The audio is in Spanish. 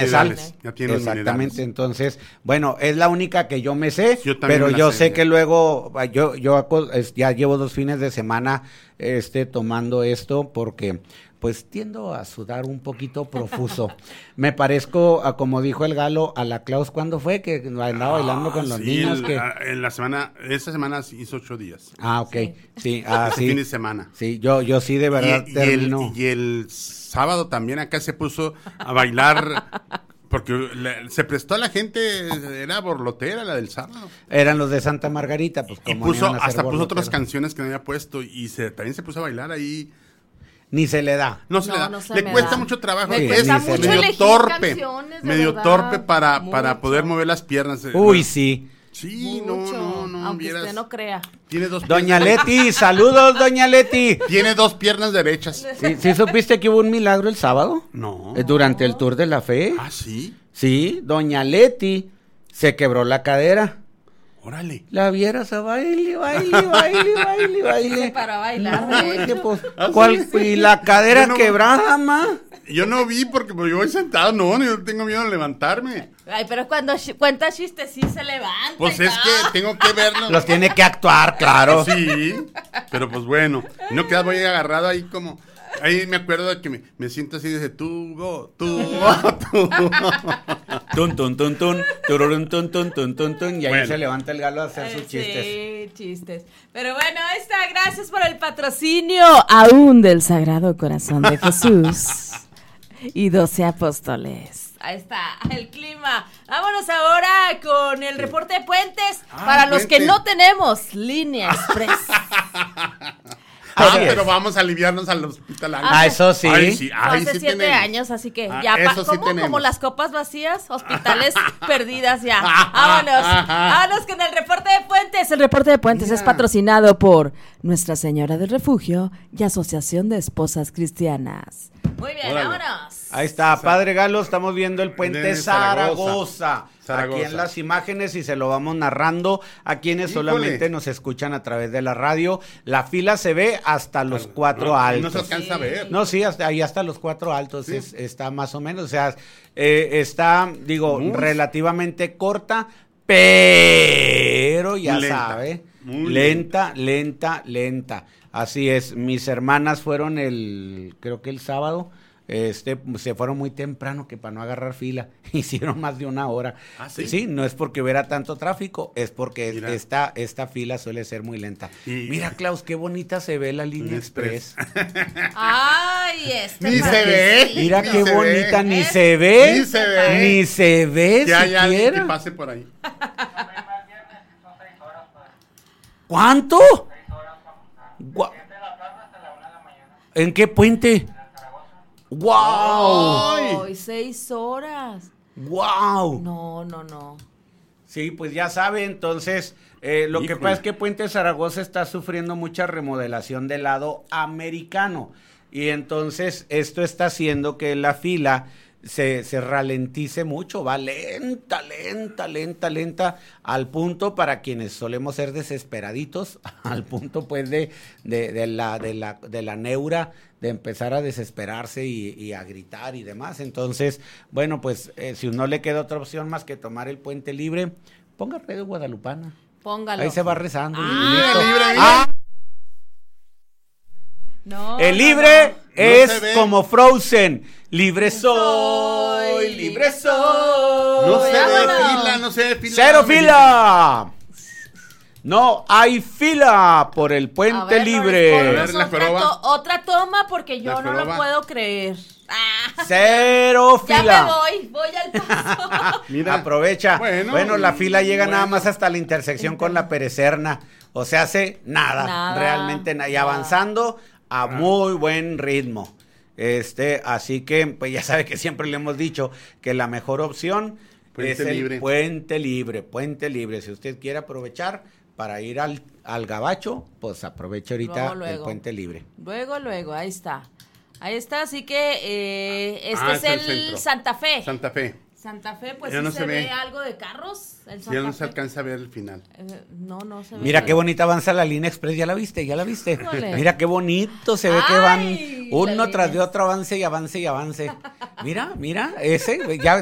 me sale. Ya tiene Exactamente, minerales. entonces, bueno, es la única que yo me sé, Yo también pero me la yo sé, sé ya. que luego, ya llevo 2 fines de semana tomando esto porque pues tiendo a sudar un poquito profuso. Me parezco, como dijo el Galo, a la Klaus, ¿cuándo fue? Que andaba bailando con los Sí, niños. esta semana hizo 8 días. Ok, sí, Este sí. fin de semana. Sí, yo sí de verdad termino. Y el sábado también acá se puso a bailar porque se prestó a la gente, era borlotera la del sábado. Eran los de Santa Margarita, pues Y como no iban a ser hasta puso otras borloteros. canciones que no había puesto y también se puso a bailar ahí. Ni se le da. No se le da. no se Le me cuesta da. mucho trabajo. Me cuesta Es mucho medio elegir torpe. canciones, de Medio verdad. torpe para Mucho. poder mover las piernas. Uy, sí. Sí, Mucho, no, aunque vieras. usted no crea. Tiene dos Doña piernas. Leti, saludos, doña Leti. Tiene 2 piernas derechas. ¿Sí supiste que hubo un milagro el sábado? No. Durante el Tour de la Fe. Ah, sí. Sí, doña Leti se quebró la cadera. Órale. La vieras a baile, baile, baile, baile, Se baile. paró a bailar. No, de dije, hecho. pues, ¿cuál? Y la cadera Yo no- quebrada, ma. Yo no vi porque pues, yo voy sentado, yo tengo miedo de levantarme. Ay, pero cuando cuenta chistes sí se levanta. Pues y es que todo. tengo que verlo. Los tiene que actuar, claro. Sí, pero pues bueno. Y no quedas, voy agarrado ahí como. Ahí me acuerdo de que me siento así desde tú, go, tú, go, tú. Tun, tun, tun, tun, tururun, tun, tun, tun, tun, tun, y ahí Bueno. se levanta el Galo a hacer sus chistes. Sí, chistes. Pero bueno, ahí está. Gracias por el patrocinio aún del Sagrado Corazón de Jesús y 12 apóstoles. Ahí está, el clima. Vámonos ahora con el reporte de puentes para los que puente. no tenemos línea express. Pero vamos a aliviarnos al hospital. Ah, eso sí. Ay, sí, Hace 7 tenemos. años, así que Ah, ya eso sí como tenemos. las copas vacías, hospitales perdidas ya. Vámonos con el reporte de Puentes. El reporte de Puentes Mira. es patrocinado por Nuestra Señora del Refugio y Asociación de Esposas Cristianas. Muy bien, Órale. vámonos. Ahí está, Padre Galo, estamos viendo el puente De Zaragoza. Zaragoza. Aquí en las imágenes y se lo vamos narrando a quienes Híjole. solamente nos escuchan a través de la radio. La fila se ve hasta los 4 No altos. se alcanza a ver. No, sí, hasta los 4 altos Sí. está más o menos, o sea, está, digo, Muy relativamente corta, pero ya Lenta, sabe, muy lenta. Así es, mis hermanas fueron creo que el sábado, se fueron muy temprano que para no agarrar fila, hicieron más de 1 hora. ¿Ah, sí? Sí, no es porque hubiera tanto tráfico, es porque Mira. esta fila suele ser muy lenta. Y- Mira, Klaus, qué bonita se ve la línea Express. Ay, Ni se ve. Mira Ni qué se bonita, ve. ni se ve. Ni se ve. Ni se ve Que haya alguien que siquiera. pase por ahí. ¿Cuánto? Gua- ¿En qué puente? ¡Wow! Ay, 6 horas. ¡Wow! No. Sí, pues ya sabe, entonces, lo que Híjole. pasa es que Puente Zaragoza está sufriendo mucha remodelación del lado americano. Y entonces esto está haciendo que la fila se ralentice mucho, va lenta, al punto para quienes solemos ser desesperaditos, al punto pues de la neura, de empezar a desesperarse y a gritar y demás. Entonces, bueno, pues si no le queda otra opción más que tomar el puente libre, ponga Radio Guadalupana. Póngalo. Ahí se va rezando. y Ah, listo. libre, Ah, No, el no, libre no. es No se ve. como Frozen. Libre soy, libre soy. No se ve Vámonos. fila, no se ve fila. ¡Cero fila! No hay fila por el A puente ver, libre. ponnos A ver, la joroba. otra toma porque yo La no lo joroba. puedo creer. Ah, Cero ya fila. me voy al paso. Mira. Aprovecha. Bueno, la fila llega nada bueno. más hasta la intersección con la Perecerna. O sea, hace nada. Realmente nada. Y Nada. avanzando a muy buen ritmo. Así que, pues ya sabe que siempre le hemos dicho que la mejor opción Puente es el libre. puente libre. Si usted quiere aprovechar para ir al Gabacho, pues aproveche ahorita Luego. el puente libre. Luego, ahí está. Ahí está, así que este Ah, es es el el centro. Santa Fe. Santa Fe. Santa Fe, pues Ya sí no se se ve ve. algo de carros. El Ya Santa no se Fe. alcanza a ver el final. No se ve. Mira qué bonita avanza la línea express, ¿ya la viste? Híjole. Mira qué bonito se ve que Ay, van la uno tras de línea. otro, avance y avance y avance. Mira, ese, ya